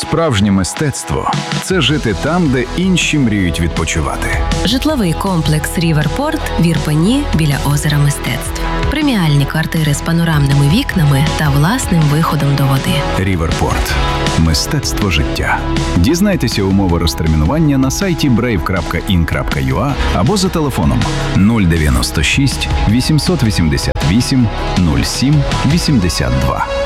Справжнє мистецтво – це жити там, де інші мріють відпочивати. Житловий комплекс «Ріверпорт» в Ірпені біля озера Мистецтв. Преміальні квартири з панорамними вікнами та власним виходом до води. «Ріверпорт» – мистецтво життя. Дізнайтеся умови розтермінування на сайті brave.in.ua або за телефоном 096 888 07 82.